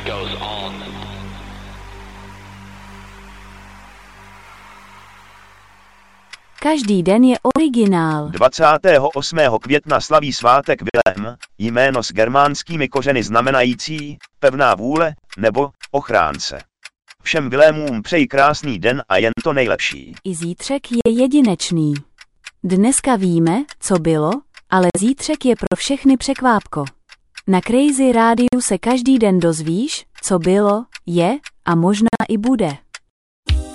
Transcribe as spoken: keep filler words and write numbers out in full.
goes on. Každý den je originál. dvacátého osmého května slaví svátek Vilém, jméno s germánskými kořeny znamenající pevná vůle nebo ochránce. Všem Vilémům přeji krásný den a jen to nejlepší. I zítřek je jedinečný. Dneska víme, co bylo, ale zítřek je pro všechny překvápko. Na Crazy Rádiu se každý den dozvíš, co bylo, je a možná i bude.